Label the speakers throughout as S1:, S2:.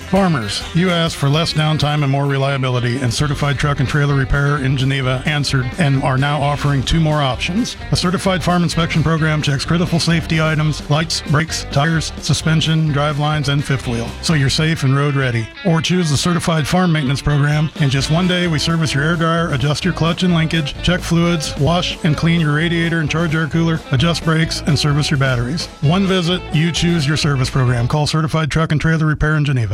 S1: Farmers, you asked for less downtime and more reliability, and Certified Truck and Trailer Repair in Geneva answered and are now offering 2 more options. A certified farm inspection program checks critical safety items, lights, brakes, tires, suspension, drive lines, and fifth wheel, so you're safe and road ready. Or choose the Certified Farm Maintenance Program. In just 1 day, we service your air dryer, adjust your clutch and linkage, check fluids, wash and clean your radiator and charge air cooler, adjust brakes, and service your batteries. 1 visit, you choose your service program. Call Certified Truck and Trailer Repair in Geneva.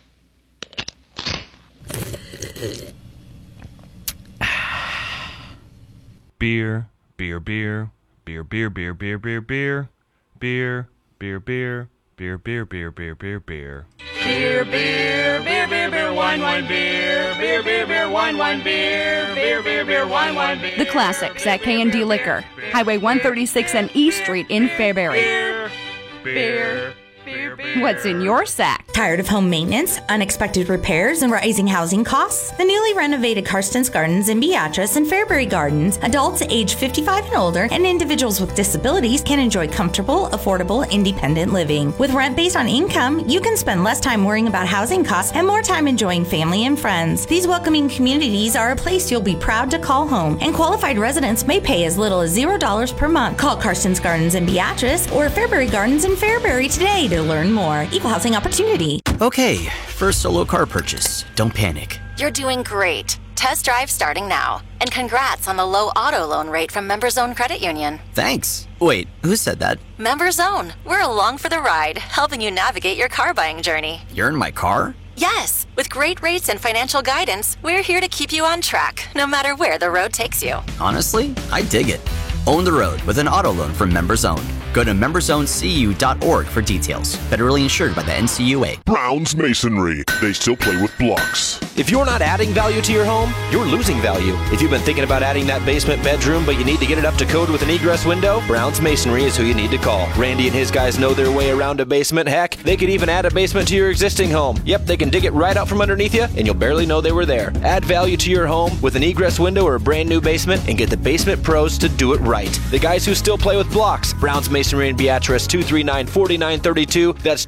S2: Beer, beer, beer, beer, beer, beer, beer, beer, beer, beer, beer, beer, beer, beer, beer, beer, beer, beer.
S3: Beer, beer, beer, beer, beer, wine, wine, beer, beer, beer, beer, wine, wine, beer, beer, beer, beer, wine, wine, beer.
S4: The Classics at K&D Liquor, Highway 136 and E Street in Fairbury.
S3: Beer, beer.
S4: What's in your sack?
S5: Tired of home maintenance, unexpected repairs, and rising housing costs? The newly renovated Karsten's Gardens in Beatrice and Fairbury Gardens, adults age 55 and older, and individuals with disabilities can enjoy comfortable, affordable, independent living. With rent based on income, you can spend less time worrying about housing costs and more time enjoying family and friends. These welcoming communities are a place you'll be proud to call home, and qualified residents may pay as little as $0 per month. Call Karsten's Gardens in Beatrice or Fairbury Gardens in Fairbury today to learn more. Equal housing opportunity.
S6: Okay, first solo car purchase. Don't panic.
S7: You're doing great. Test drive starting now. And congrats on the low auto loan rate from MemberZone Credit Union.
S6: Thanks. Wait, who said that?
S7: MemberZone. We're along for the ride, helping you navigate your car buying journey.
S6: You're in my car?
S7: Yes. With great rates and financial guidance, we're here to keep you on track, no matter where the road takes you.
S6: Honestly, I dig it. Own the road with an auto loan from MemberZone. Go to memberzonecu.org for details. Federally insured by the NCUA.
S8: Brown's Masonry. They still play with blocks.
S9: If you're not adding value to your home, you're losing value. If you've been thinking about adding that basement bedroom, but you need to get it up to code with an egress window, Brown's Masonry is who you need to call. Randy and his guys know their way around a basement. Heck, they could even add a basement to your existing home. Yep, they can dig it right out from underneath you, and you'll barely know they were there. Add value to your home with an egress window or a brand new basement, and get the basement pros to do it right. The guys who still play with blocks. Brown's Masonry in Beatrice, 239-4932. That's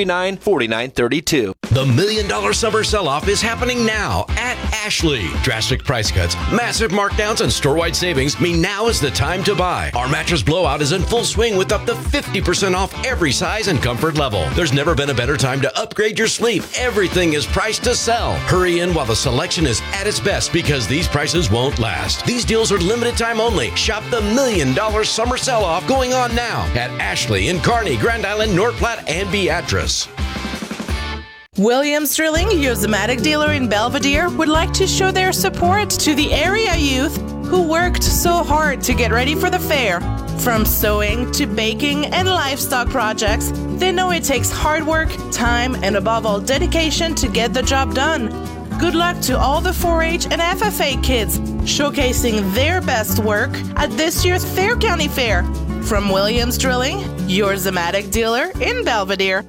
S9: 239-4932.
S10: The $1 Million Summer Sell-Off is happening now at Ashley. Drastic price cuts, massive markdowns, and store-wide savings mean now is the time to buy. Our mattress blowout is in full swing with up to 50% off every size and comfort level. There's never been a better time to upgrade your sleep. Everything is priced to sell. Hurry in while the selection is at its best because these prices won't last. These deals are limited time only. Shop the $1 Million Summer Sell-Off going on now at Ashley in Kearney, Grand Island, North Platte, and Beatrice.
S11: Williams Drilling, your Zamatic dealer in Belvedere, would like to show their support to the area youth who worked so hard to get ready for the fair. From sewing to baking and livestock projects, they know it takes hard work, time, and above all, dedication to get the job done. Good luck to all the 4-H and FFA kids showcasing their best work at this year's Fair County Fair. From Williams Drilling, your Zamatic dealer in Belvedere.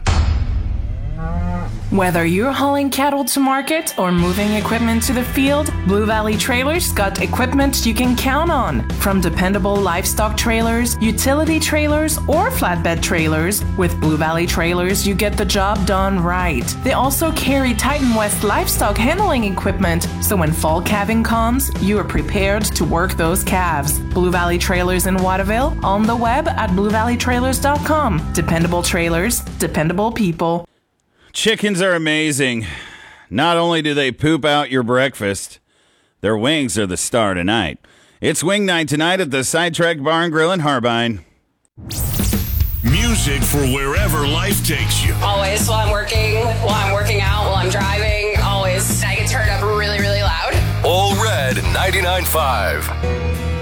S12: Whether you're hauling cattle to market or moving equipment to the field, Blue Valley Trailers got equipment you can count on. From dependable livestock trailers, utility trailers, or flatbed trailers, with Blue Valley Trailers, you get the job done right. They also carry Titan West livestock handling equipment, so when fall calving comes, you are prepared to work those calves. Blue Valley Trailers in Waterville, on the web at bluevalleytrailers.com. Dependable trailers, dependable people.
S13: Chickens are amazing. Not only do they poop out your breakfast, their wings are the star tonight. It's wing night tonight at the Sidetrack Bar and Grill in Harbine.
S8: Music for wherever life takes you.
S14: Always while I'm working out, while I'm driving, always. I get turned up really, really loud.
S8: All Red 99.5.